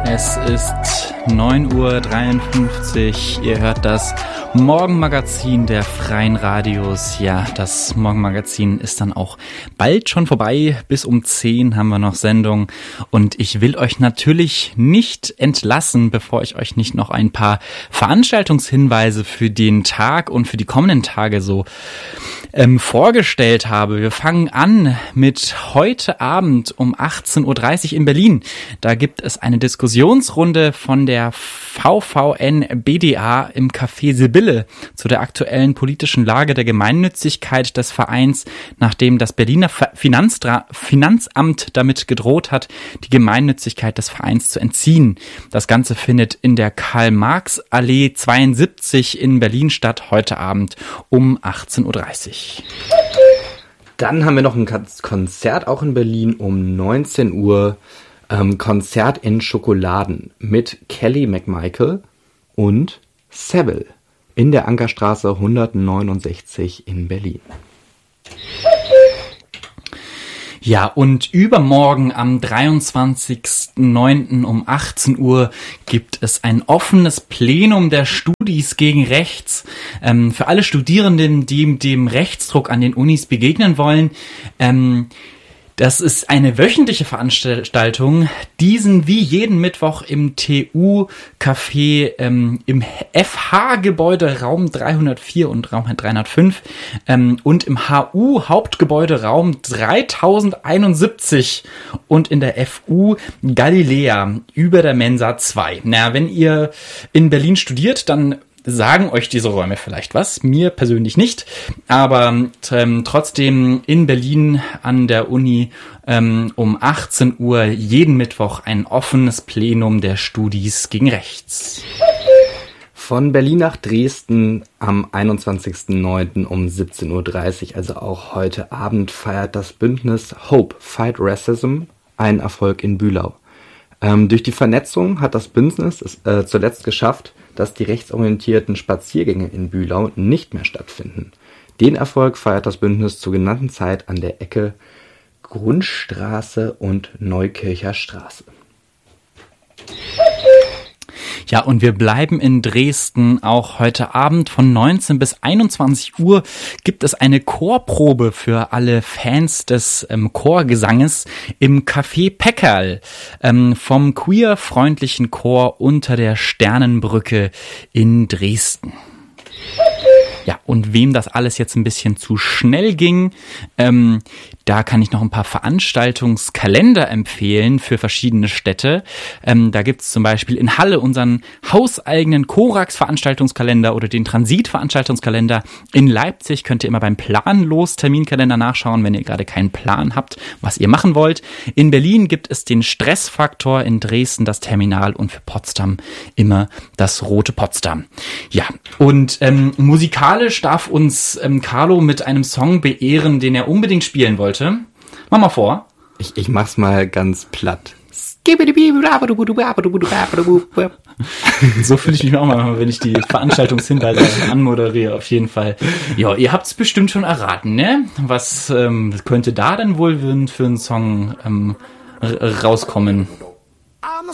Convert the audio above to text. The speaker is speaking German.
Es ist 9:53 Uhr. Ihr hört das Morgenmagazin der Freien Radios. Ja, das Morgenmagazin ist dann auch bald schon vorbei. Bis um 10 haben wir noch Sendung. Und ich will euch natürlich nicht entlassen, bevor ich euch nicht noch ein paar Veranstaltungshinweise für den Tag und für die kommenden Tage so vorgestellt habe. Wir fangen an mit heute Abend um 18:30 Uhr in Berlin. Da gibt es eine Diskussionsrunde von der VVN BDA im Café Sibylle zu der aktuellen politischen Lage der Gemeinnützigkeit des Vereins, nachdem das Berliner Finanzamt damit gedroht hat, die Gemeinnützigkeit des Vereins zu entziehen. Das Ganze findet in der Karl-Marx-Allee 72 in Berlin statt, heute Abend um 18:30 Uhr. Dann haben wir noch ein Konzert auch in Berlin um 19 Uhr. Konzert in Schokoladen mit Kelly McMichael und Sebel in der Ankerstraße 169 in Berlin. Ja, und übermorgen am 23.09. um 18 Uhr gibt es ein offenes Plenum der Studis gegen Rechts. Für alle Studierenden, die dem Rechtsdruck an den Unis begegnen wollen. Das ist eine wöchentliche Veranstaltung, diesen wie jeden Mittwoch im TU-Café im FH-Gebäude Raum 304 und Raum 305 und im HU-Hauptgebäude Raum 3071 und in der FU Galiläa über der Mensa 2. Na, wenn ihr in Berlin studiert, dann sagen euch diese Räume vielleicht was, mir persönlich nicht, aber trotzdem in Berlin an der Uni um 18 Uhr jeden Mittwoch ein offenes Plenum der Studis gegen Rechts. Von Berlin nach Dresden am 21.09. um 17:30 Uhr, also auch heute Abend, feiert das Bündnis Hope Fight Racism einen Erfolg in Bühlau. Durch die Vernetzung hat das Bündnis es zuletzt geschafft, dass die rechtsorientierten Spaziergänge in Bühlau nicht mehr stattfinden. Den Erfolg feiert das Bündnis zur genannten Zeit an der Ecke Grundstraße und Neukircher Straße. Ja, und wir bleiben in Dresden. Auch heute Abend von 19 bis 21 Uhr gibt es eine Chorprobe für alle Fans des Chorgesanges im Café Peckerl vom queer-freundlichen Chor unter der Sternenbrücke in Dresden. Ja, und wem das alles jetzt ein bisschen zu schnell ging, da kann ich noch ein paar Veranstaltungskalender empfehlen für verschiedene Städte. Da gibt's zum Beispiel in Halle unseren hauseigenen Korax-Veranstaltungskalender oder den Transit-Veranstaltungskalender. In Leipzig könnt ihr immer beim Planlos-Terminkalender nachschauen, wenn ihr gerade keinen Plan habt, was ihr machen wollt. In Berlin gibt es den Stressfaktor, in Dresden das Terminal und für Potsdam immer das Rote Potsdam. Ja, und musikalisch darf uns Carlo mit einem Song beehren, den er unbedingt spielen wollte. Mach mal vor. Ich mach's mal ganz platt. So fühle ich mich auch mal, wenn ich die Veranstaltungshinweise anmoderiere, auf jeden Fall. Ja, ihr habt's bestimmt schon erraten, ne? Was könnte da denn wohl für einen Song rauskommen? I'm